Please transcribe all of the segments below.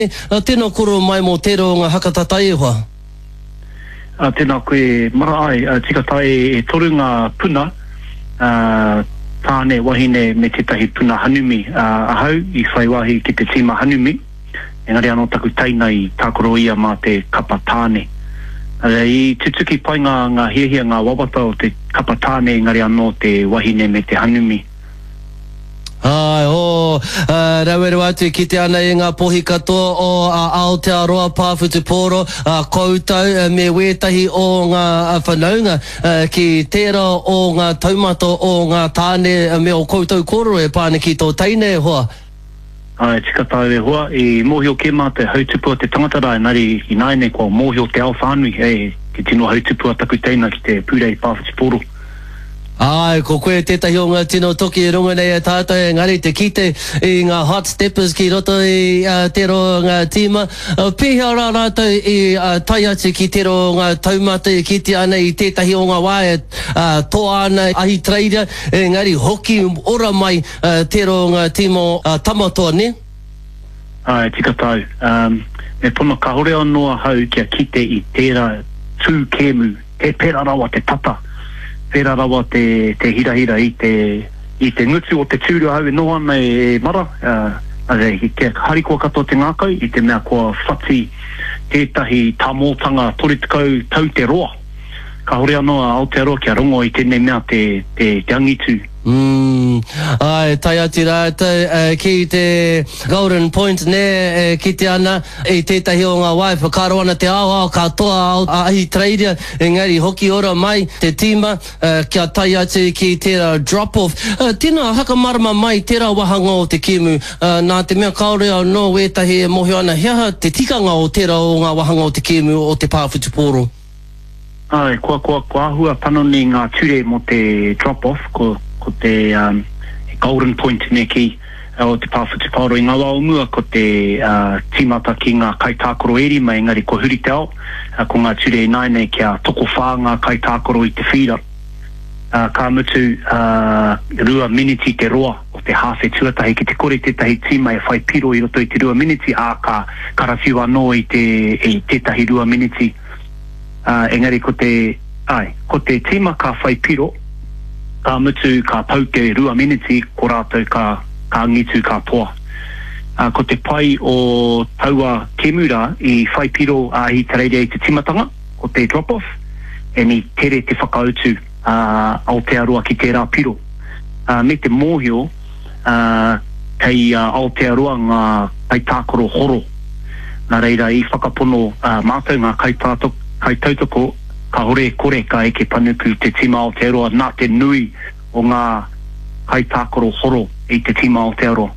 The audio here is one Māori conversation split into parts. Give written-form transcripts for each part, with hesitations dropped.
Tēnā koro mai mō tēro ngā hakatatai e hoa. Tēnā koe maraai, tika tae e toru ngā puna, tāne wahine me tetahi puna hanumi ahau i whaiwahi ki te tīma hanumi. Engari anō taku taina i tākoro ia mā te kapa tāne. I tutuki pai ngā hiahia ngā wawata o te kapa tāne engari anō te wahine me te hanumi. Rauero atu ki te ana i ngā pohi katoa o Aotearoa Pāwhutupōro koutou me wētahi o ngā whanaunga ki tērā o ngā taumata o ngā tāne me o koutou koro e pāne ki tō teine e hoa. Tika tau e hoa, i mōhio ke mā te hautupua te tangatara nari i naine kua mōhio te ao whānui ki tino hautupua taku teina ki te pūrei Pāwhutupōro. Ko koe tētahi o ngā tino toki e runga nei a tātou engari te kite i ngā hot steppers ki roto i tero ngā tīma. Pēhea rā rātou i tai atu ki tero ngā taumata i kite ana i tētahi o ngā wae toa ana ahi trader engari hoki ora mai tero ngā tīma tamatoa ne? Tika tau. Me pono ka hore anoa hau kia kite i tērā tū kēmu, te pera rawa te tata. Pera rawa te hirahira i te ngutu o te tūru hau e noa ana e mara. Ke harikoa katoa te ngākau i te mea kua whati tētahi tāmōtanga toritikau tau te roa. Ka hore anoa Aotearoa kia rongo i tēnei mea te angitu. Tai ati rātou ki te Golden Point ne ki te ana i tētahi o ngā wai whakaro ana te ao katoa ahi trader engari hoki ora mai te tīma kia tai atu ki tērā drop-off. Tēnā haka marama mai tērā wahanga o te kimu nā te mea kaore au no wētahi e mohi ana hea te tikanga o tērā o ngā wahanga o te kimu o te Pāwhutupōro. Kua ahua panoni ngā ture mo te drop-off ko te Golden Point ne ki o te Pāwhutupōro i ngā waumua ko te tīmata ki ngā kaitākoro erima engari ko huri te ao ko ngā ture naine kia toko whā ngā kaitākoro i te whira ka mutu rua miniti te roa o te hāwhe tuatahi ki te kore tētahi tīma e whai piro i roto i te rua miniti ka karawhiu anō i tētahi rua miniti engari ko te tīma ka whai piro ka mutu ka pau te rua miniti ko rātou ka ngitu ka toa. Ko te pai o taua kemura i whai piro i tareira i te timatanga o te drop-off e ni tere te whakautu Aotearoa ki tērā piro. Me te mōhio kei Aotearoa ngā kaitākoro horo. Nā reira i whakapono mātou ngā kaitautoko ka hore kore ka eke panuku te tīma Aotearoa nā te nui o ngā kaitākoro horo i te tīma Aotearoa.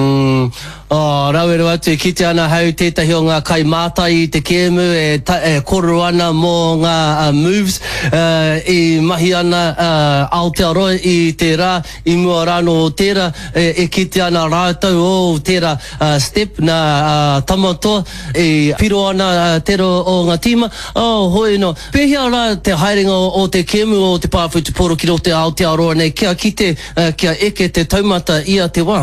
Rauero atu ki te ana hau tētahi o ngā kai mātai i te kēmu e koro ana mō ngā moves i mahi ana Aotearoa i te rā i mua rāno o tērā e ki te ana rātou o tērā step nā tamatoa i piro ana tero o ngā tīma hoi no pēhea rā te haerenga o te kēmu o te Pāwhutupōro ki rote Aotearoa nei kia kite kia eke te taumata ia te wā.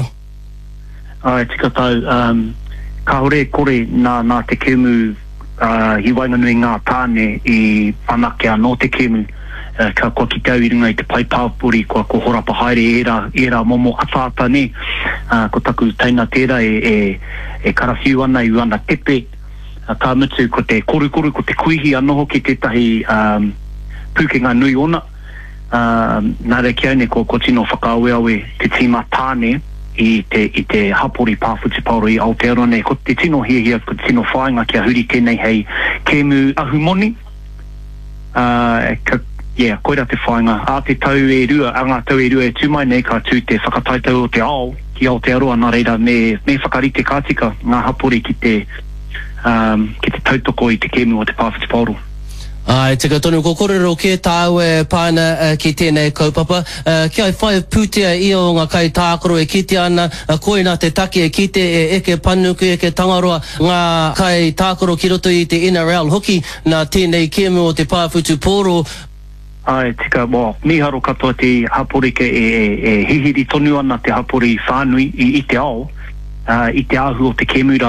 Tika tau, ka hore kore nā te kēmu hi wainganui ngā tāne i whanakea no te kēmu kua ki tau i runga i te paipāpuri kua ko horapa haere era momo ataata ne ko taku taina tērā e karawhiu ana i ana tepe ka mutu ko te korukoro ko te kuihi anoho ki tētahi pūkenga nui ona nā rei kia ne ko tino whakaaweawe te tīma tāne i te hapori Pāwhutupōro i Aotearoa nei ko te tino hiahia ko te tino whāinga kia huri tēnei hei kēmu ahumoni koira te whāinga a te tau e rua ngā tau e rua e tūmai nei ka tū te whakataitau o te ao ki Aotearoa nā reira me whakarite kātika ngā hapori ki te tautoko i te kēmu o te Pāwhutupōro. Tika tonu ko korero ke tāu pāna ki tēnei kaupapa. Kia whai pūtea i o ngā kai tākoro e kite ana, koe nā te take e kite e eke panuku, eke tangaroa ngā kai tākoro ki roto i te NRL hoki nā tēnei kēmu o te Pāwhutupōro. Tika, miharo katoa te hapori ke e hihiri tonu ana te hapori whānui i te ao, i te ahu o te kēmura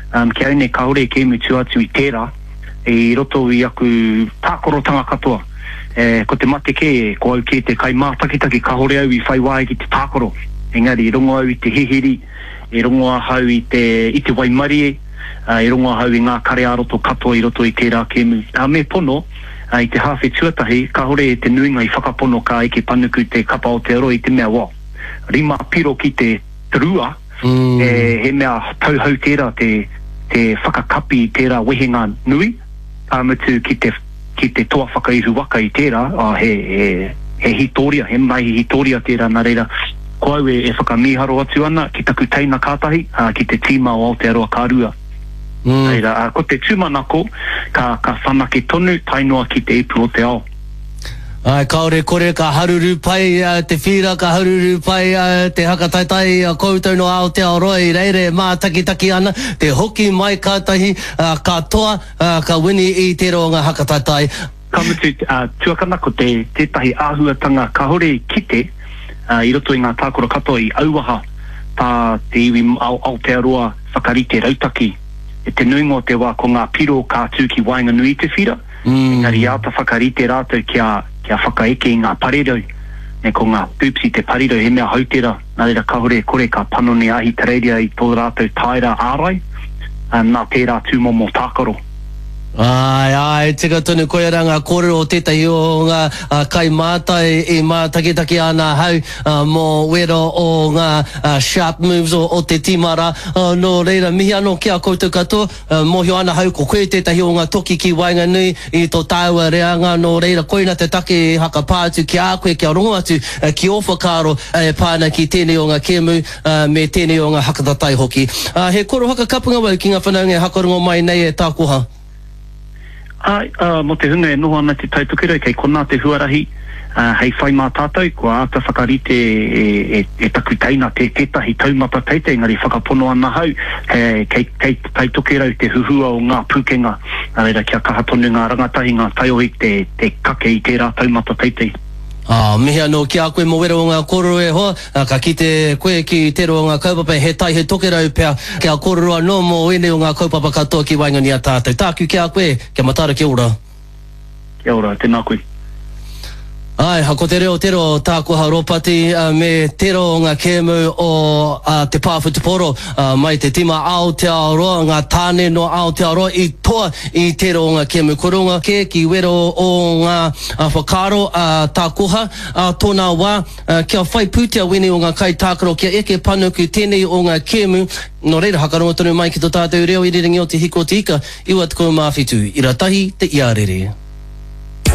Kia ene kaore kēmu tū atu I tērā, I roto I aku tākorotanga katoa. Ko te mate ke, ko au ke te kai mātakitaki ka hore au I whai wāi ki te tākoro. Engari, I rongo au I te hehiri, I rongo au I te waimarie, I rongo au I ngā kare aroto katoa I roto I tērā kēmu. Me pono, I te hawhi tuatahi, ka hore te nuinga I whakapono ka eke panuku te kapa o te aro I te mea wā. Rima piro ki te rua, he mea tauhau tērā te whakakapi I tērā wehenga nui, mutu ki te toa whakaihu waka I tērā, he hitoria, he mai hitoria tērā nā reira. Ko au e whakamiharo atu ana ki taku teina kātahi, ki te tīma o Aotearoa Kārua. Reira, ko te tūmanako, ka whanake tonu tainoa ki te ipu o te ao. Kaore kore ka haruru pai, te whira ka haruru pai, te hakataitai koutou no Aotearoa I reire mātakitaki ana, te hoki mai kātahi, katoa, ka wini I te ronga hakataitai. Ka mutu, tuakana ko tētahi āhuatanga ka hore kite, I roto I ngā tākoro katoa I auaha, tā te iwi Aotearoa whakarite rautaki. E te nuingo te wā ko ngā piro ka tūki wainga nui te whira, engari āta whakarite rātou kia whakaeke I ngā parirau, ne ko ngā pūpsi te parirau he mea hautera, nā reira ka hore kore ka panone ahi tareiria I tō rātou taira ārai, nā tērā tūmomo tākaro. Ai, tika tonu koe ranga kore o tētahi o ngā kai mātai I mātakitaki ana hau mō wera o ngā sharp moves o te timara. No reira, mihi anō kia koutou katoa, mohio ana hau ko koe tētahi o ngā toki ki wainga nui I tō tāua reanga. No reira, koina te take haka pātu ki a koe, kia rongo atu ki o whakaro pāna ki tēnei o ngā kēmu me tēnei o ngā hakatatai hoki. He koro haka kapunga wau ki ngā whanaunga hakarongo mai nei e tākoha. Mo te hunga e noho ana te tautukura kei kona te huarahi hei whai mā tātou kua ata whakarite e taku teina te tētahi taumata teite engari whakapono ana hau kei tautukura te huhua o ngā pūkenga reira kia kaha tonu ngā rangatahi ngā taiohi te kake I tērā taumata teite. Mihi anō ki a koe mo wera o ngā kororo e hoa, ka kite koe ki tero o ngā kaupapa he tai he tokerau pia, kia kororo anō mo wene o ngā kaupapa katoa ki wainga ni a tātou. Tāku ki a koe, kia matara kia ora. Kia ora, tēnā koe. Ai, hako te reo tero tākoha ropati me tero o ngā kēmu o te pāwhutuporo mai te tima Aotearoa, ngā tāne no Aotearoa I toa I tero o ngā kēmu koronga ke ki wero o ngā whakaro tākoha tōnā wā kia whai pūtia wene o ngā kai tākaro kia eke panuku tēnei o ngā kēmu. No reira, hakarongo tonu mai ki tō tātou reo I rerengi o te hiko te ika, iwa tuko mawhitu, I ratahi te iarere.